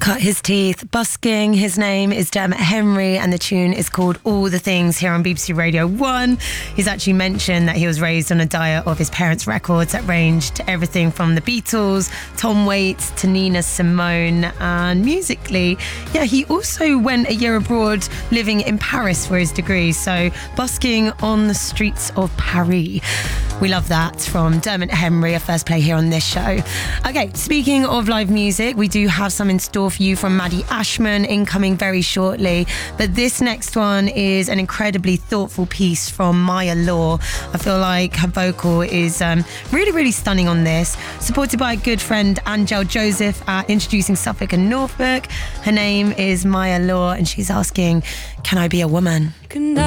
cut his teeth busking. His name is Dermot Henry and the tune is called All the Things here on BBC Radio 1. He's actually mentioned that he was raised on a diet of his parents' records that ranged everything from the Beatles, Tom Waits to Nina Simone, and musically, he also went a year abroad living in Paris for his degree, so busking on the streets of Paris. We love that from Dermot Henry, a first play here on this show. Okay, speaking of live music, we do have some in store for you from Maddie Ashman incoming very shortly. But this next one is an incredibly thoughtful piece from Maya Law. I feel like her vocal is really, really stunning on this. Supported by a good friend, Angel Joseph, at Introducing Suffolk and Norfolk. Her name is Maya Law and she's asking, can I be a woman?